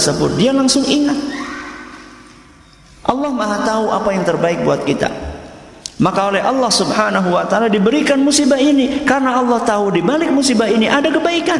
tersebut, dia langsung ingat. Allah Maha tahu apa yang terbaik buat kita. Maka oleh Allah Subhanahu wa taala diberikan musibah ini karena Allah tahu di balik musibah ini ada kebaikan.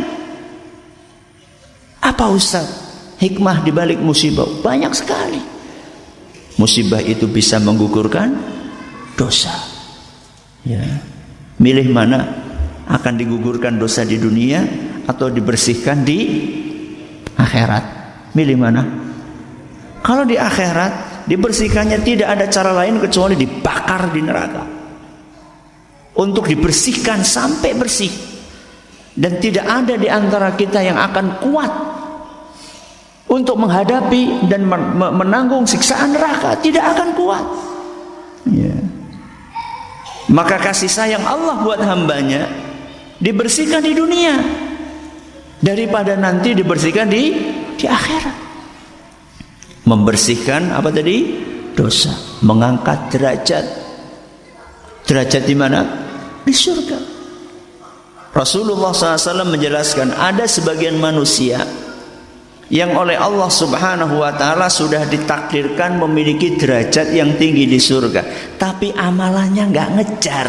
Apa Ustaz hikmah di balik musibah? Banyak sekali. Musibah itu bisa menggugurkan dosa. Ya. Milih mana? Akan digugurkan dosa di dunia atau dibersihkan di akhirat? Milih mana? Kalau di akhirat dibersihkannya tidak ada cara lain kecuali dibakar di neraka untuk dibersihkan sampai bersih, dan tidak ada di antara kita yang akan kuat untuk menghadapi dan menanggung siksaan neraka. Tidak akan kuat ya. Maka kasih sayang Allah buat hambanya dibersihkan di dunia daripada nanti dibersihkan di akhirat. Membersihkan apa tadi? Dosa, mengangkat derajat. Derajat di mana? Di surga. Rasulullah SAW menjelaskan ada sebagian manusia yang oleh Allah Subhanahu wa taala sudah ditakdirkan memiliki derajat yang tinggi di surga, tapi amalannya nggak ngejar.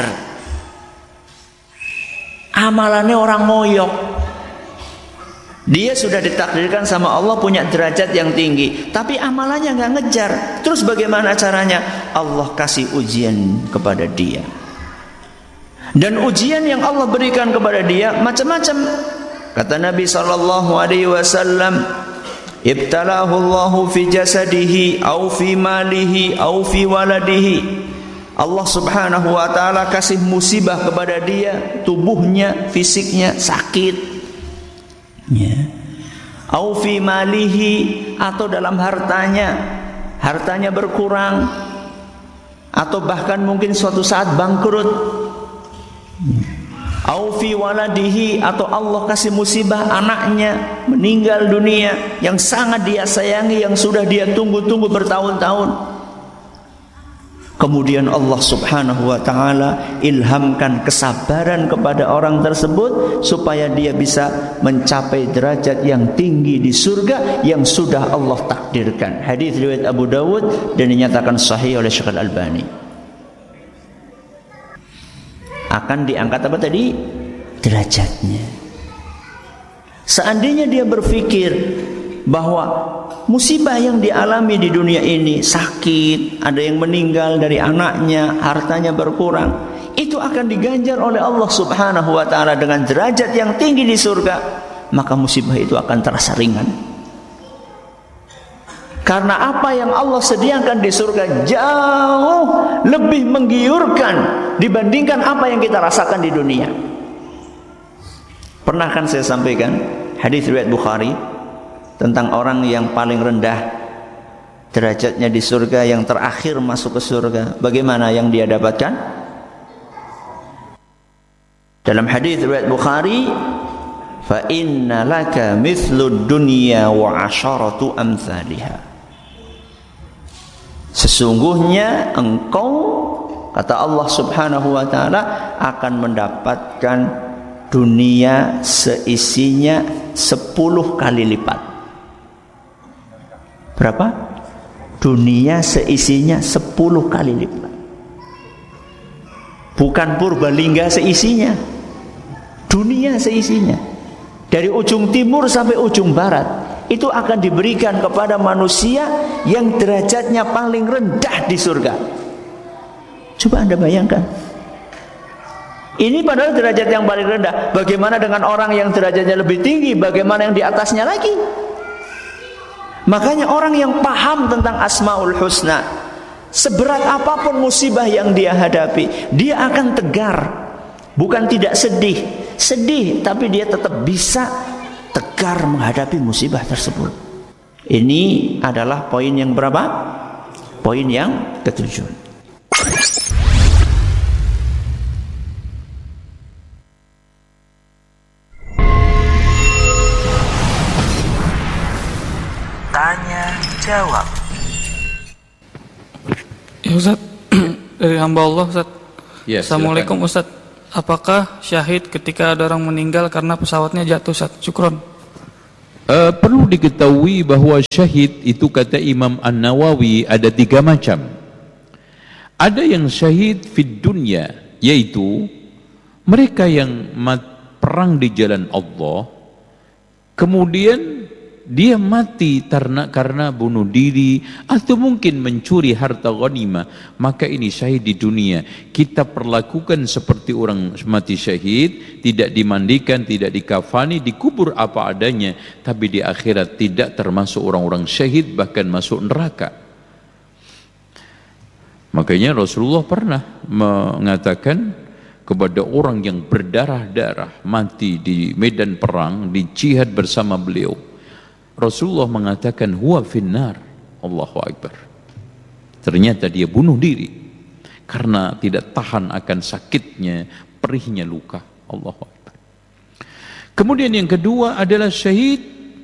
Amalannya orang ngoyok. Dia sudah ditakdirkan sama Allah punya derajat yang tinggi, tapi amalannya nggak ngejar. Terus bagaimana caranya? Allah kasih ujian kepada dia. Dan ujian yang Allah berikan kepada dia macam-macam. Kata Nabi SAW, ibtalahu Allahu fi jasadihi, au fi malihi, au fi waladihi. Allah Subhanahu wa taala kasih musibah kepada dia, tubuhnya, fisiknya sakit. Ya. Au fi malihi, atau dalam hartanya berkurang, atau bahkan mungkin suatu saat bangkrut. Au fi waladihi, atau Allah kasih musibah anaknya meninggal dunia yang sangat dia sayangi, yang sudah dia tunggu-tunggu bertahun-tahun. Kemudian Allah Subhanahu wa taala ilhamkan kesabaran kepada orang tersebut supaya dia bisa mencapai derajat yang tinggi di surga yang sudah Allah takdirkan. Hadis riwayat Abu Dawud dan dinyatakan sahih oleh Syekh Al-Albani. Akan diangkat apa tadi? Derajatnya. Seandainya dia berpikir bahwa musibah yang dialami di dunia ini, sakit, ada yang meninggal dari anaknya, hartanya berkurang, itu akan diganjar oleh Allah Subhanahu wa taala dengan derajat yang tinggi di surga, maka musibah itu akan terasa ringan. Karena apa yang Allah sediakan di surga jauh lebih menggiurkan dibandingkan apa yang kita rasakan di dunia. Pernah kan saya sampaikan hadis riwayat Bukhari tentang orang yang paling rendah derajatnya di surga, yang terakhir masuk ke surga. Bagaimana yang dia dapatkan? Dalam hadis riwayat Bukhari, fa inna laka mithlud dunya wa asharatu amsalihha. Sesungguhnya engkau, kata Allah Subhanahu wa taala, akan mendapatkan dunia seisinya 10 kali lipat. Berapa? Dunia seisinya 10 kali lipat. Bukan Purbalingga seisinya, dunia seisinya. Dari ujung timur sampai ujung barat, itu akan diberikan kepada manusia yang derajatnya paling rendah di surga. Coba Anda bayangkan. Ini padahal derajat yang paling rendah. Bagaimana dengan orang yang derajatnya lebih tinggi? Bagaimana yang di atasnya lagi? Makanya orang yang paham tentang Asmaul Husna, seberat apapun musibah yang dia hadapi, dia akan tegar. Bukan tidak sedih, tapi dia tetap bisa tegar menghadapi musibah tersebut. Ini adalah poin yang berapa? Poin yang ke-7. Tanya jawab. Ya Ustaz, dari hamba Allah Ustaz. Ya, Assalamualaikum Ustaz. Apakah syahid ketika ada orang meninggal karena pesawatnya jatuh Ustaz? Syukron. Perlu diketahui bahwa syahid itu kata Imam An-Nawawi ada 3 macam. Ada yang syahid fid dunya, yaitu mereka yang perang di jalan Allah, kemudian dia mati karena bunuh diri atau mungkin mencuri harta ghanimah, maka ini syahid di dunia. Kita perlakukan seperti orang mati syahid, tidak dimandikan, tidak dikafani, dikubur apa adanya, tapi di akhirat tidak termasuk orang-orang syahid, bahkan masuk neraka. Makanya Rasulullah pernah mengatakan kepada orang yang berdarah-darah mati di medan perang, di jihad bersama beliau, Rasulullah mengatakan huwa finnar. Allahu Akbar. Ternyata dia bunuh diri karena tidak tahan akan sakitnya, perihnya luka. Allahu Akbar. Kemudian yang kedua adalah syahid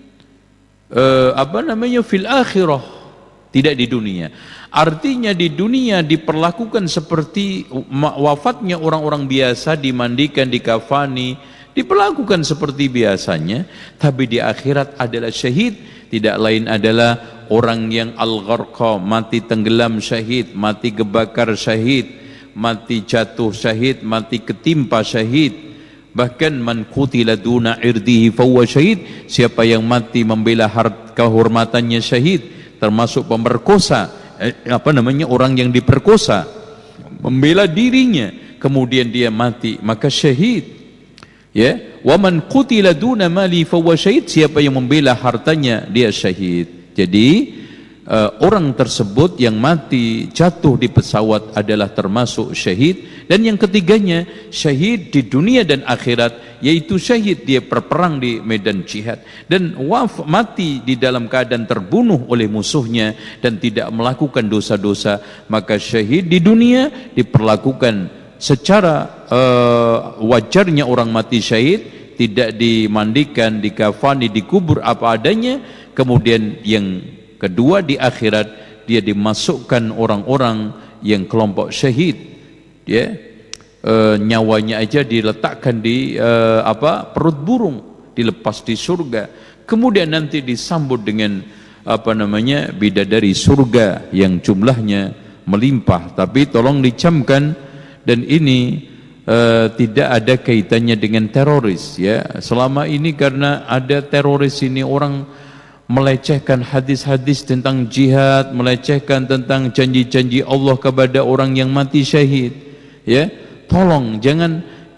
fil akhirah, tidak di dunia. Artinya di dunia diperlakukan seperti wafatnya orang-orang biasa, dimandikan, dikafani, diperlakukan seperti biasanya, tapi di akhirat adalah syahid, tidak lain adalah orang yang al-gharqa, mati tenggelam syahid, mati kebakar syahid, mati jatuh syahid, mati ketimpa syahid. Bahkan man qutila duna irdihi fahuwa syahid, siapa yang mati membela kehormatannya syahid, termasuk pemerkosa, orang yang diperkosa, membela dirinya, kemudian dia mati, maka syahid. Ya, wa man qutila duna mali fahuwa syahid, siapa yang membela hartanya dia syahid. Jadi orang tersebut yang mati jatuh di pesawat adalah termasuk syahid. Dan yang ketiganya syahid di dunia dan akhirat, yaitu syahid dia berperang di medan jihad dan mati di dalam keadaan terbunuh oleh musuhnya dan tidak melakukan dosa-dosa, maka syahid di dunia diperlakukan secara wajarnya orang mati syahid, tidak dimandikan, dikafani, dikubur apa adanya. Kemudian yang kedua di akhirat dia dimasukkan orang-orang yang kelompok syahid, ya, nyawanya aja diletakkan di perut burung, dilepas di surga, kemudian nanti disambut dengan bidadari surga yang jumlahnya melimpah. Tapi tolong dicamkan, dan ini tidak ada kaitannya dengan teroris, ya. Selama ini karena ada teroris ini, orang melecehkan hadis-hadis tentang jihad, melecehkan tentang janji-janji Allah kepada orang yang mati syahid, ya. Tolong jangan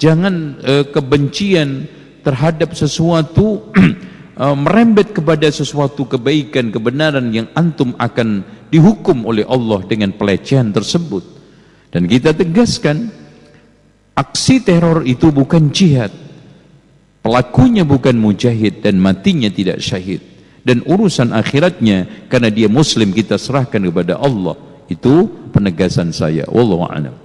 kebencian terhadap sesuatu merembet kepada sesuatu kebaikan, kebenaran yang antum akan dihukum oleh Allah dengan pelecehan tersebut. Dan kita tegaskan, aksi teror itu bukan jihad, pelakunya bukan mujahid dan matinya tidak syahid, dan urusan akhiratnya karena dia muslim kita serahkan kepada Allah. Itu penegasan saya. Wallahu a'lam.